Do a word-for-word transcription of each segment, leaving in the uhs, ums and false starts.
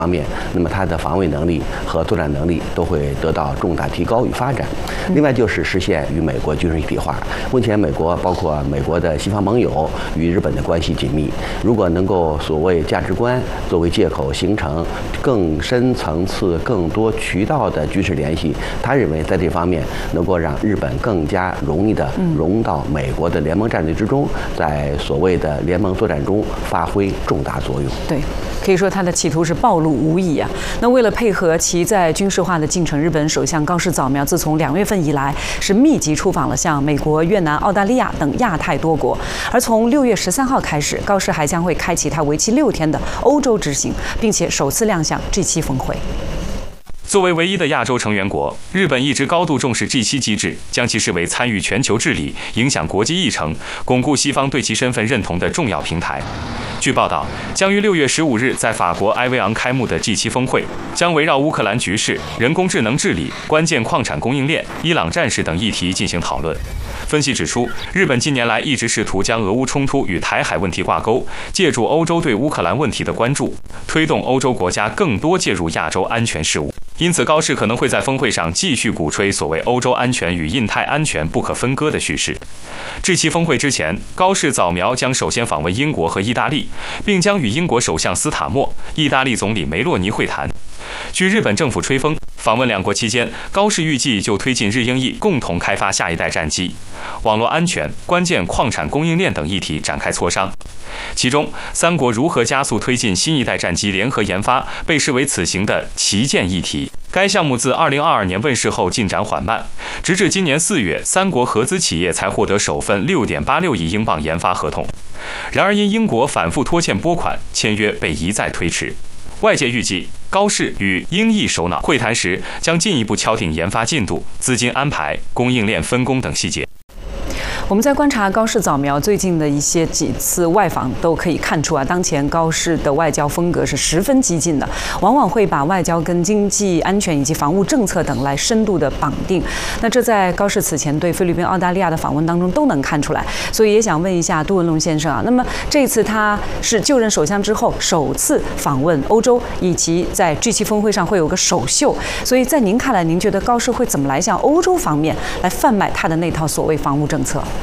方面，那么它的防卫能力和作战能力都会得到重大提高与发展。另外就是实现与美国军事一体化。目前美国包括美国的西方盟友与日本的关系紧密，如果能够所谓价值观作为借口形成更深层次、更多渠道的军事联系，他认为在这方面能够让日本更加容易地融到美国的联盟战略之中，在所谓的联盟作战中发挥重大作用。 对。可以说他的企图是暴露无遗啊。那为了配合其在军事化的进程，日本首相高市早苗自从两月份以来是密集出访了像美国、越南、澳大利亚等亚太多国。而从六月十三号开始，高市还将会开启他为期六天的欧洲之行，并且首次亮相 G 七 峰会。 作为唯一的亚洲成员国，日本一直高度重视 G 七 机制，将其视为参与全球治理、影响国际议程、巩固西方对其身份认同的重要平台。据报道，将于六月十五日在法国埃维昂开幕的 G 七 峰会，将围绕乌克兰局势、人工智能治理、关键矿产供应链、伊朗战事等议题进行讨论。分析指出，日本近年来一直试图将俄乌冲突与台海问题挂钩，借助欧洲对乌克兰问题的关注，推动欧洲国家更多介入亚洲安全事务。因此，高市可能会在峰会上继续鼓吹所谓欧洲安全与印太安全不可分割的叙事。G 七 峰会之前，高市早苗将首先访问英国和意大利，并将与英国首相斯塔默、意大利总理梅洛尼会谈。据日本政府吹风，访问两国期间，高市预计就推进日英意共同开发下一代战机、网络安全、关键矿产供应链等议题展开磋商。其中，三国如何加速推进新一代战机联合研发，被视为此行的旗舰议题。该项目自二零二二年问世后进展缓慢，直至今年四月，三国合资企业才获得首份 六点八六亿英镑研发合同。然而，因英国反复拖欠拨款，签约被一再推迟。外界预计，高市与英意首脑会谈时，将进一步敲定研发进度、资金安排、供应链分工等细节。 我们在观察高市早苗最近的一些几次外访，都可以看出啊，当前高市的外交风格是十分激进的，往往会把外交跟经济安全以及防务政策等来深度的绑定。那这在高市此前对菲律宾、澳大利亚的访问当中都能看出来。所以也想问一下杜文龙先生啊，那么这次他是就任首相之后首次访问欧洲，以及在 G 七 峰会上会有个首秀，所以在您看来，您觉得高市会怎么来向欧洲方面来贩卖他的那套所谓防务政策？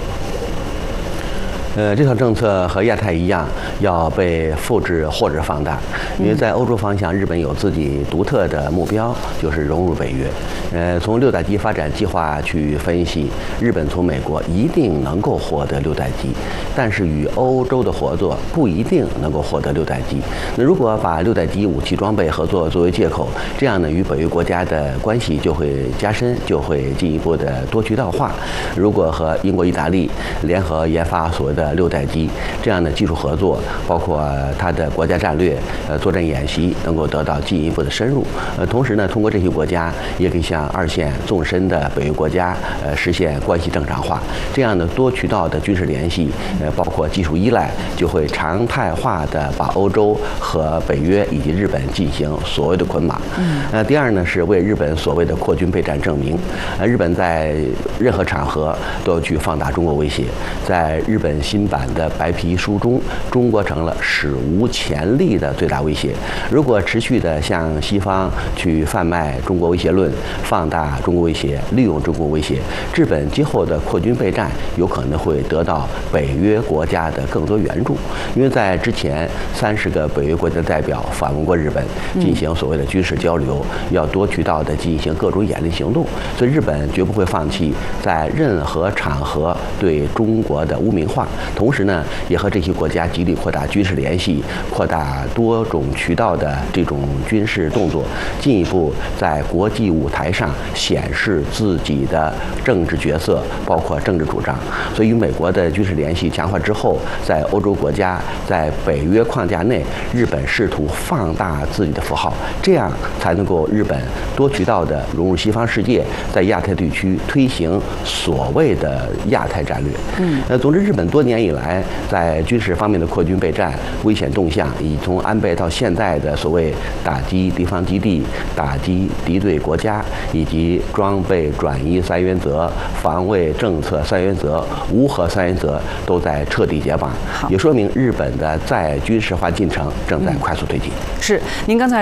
呃，这套政策和亚太一样，要被复制或者放大。因为在欧洲方向，日本有自己独特的目标，就是融入北约。呃，从六代机发展计划去分析，日本从美国一定能够获得六代机，但是与欧洲的合作不一定能够获得六代机。那如果把六代机武器装备合作作为借口，这样呢，与北约国家的关系就会加深，就会进一步的多渠道化。如果和英国、意大利联合研发所谓的六代机，这样的技术合作，包括它的国家战略、呃作战演习，能够得到进一步的深入。呃，同时呢，通过这些国家，也可以向二线纵深的北约国家，呃，实现关系正常化。这样的多渠道的军事联系，呃，包括技术依赖，就会常态化的把欧洲和北约以及日本进行所谓的捆绑。嗯。呃，第二呢，是为日本所谓的扩军备战证明。呃，日本在任何场合都要去放大中国威胁。在日本新版的白皮书中，中国成了史无前例的最大威胁。如果持续的向西方去贩卖中国威胁论，放大中国威胁，利用中国威胁，日本今后的扩军备战有可能会得到北约国家的更多援助。因为在之前，三十个北约国家的代表访问过日本，进行所谓的军事交流，要多渠道的进行各种演练行动。所以日本绝不会放弃在任何场合对中国的污名化。同时呢，也和这些国家极力扩大军事联系，扩大多种渠道的这种军事动作，进一步在国际舞台上显示自己的政治角色，包括政治主张。所以，与美国的军事联系强化之后，在欧洲国家，在北约框架内，日本试图放大自己的符号，这样才能够日本多渠道的融入西方世界，在亚太地区推行所谓的亚太战略。嗯，呃，总之，日本多年以来在军事方面的扩军备战、危险动向，以从安倍到现在的所谓打击敌方基地、打击敌对国家，以及装备转移三原则、防卫政策三原则、无核三原则，都在彻底解绑，也说明日本的在军事化进程正在快速推进。 是，您刚才。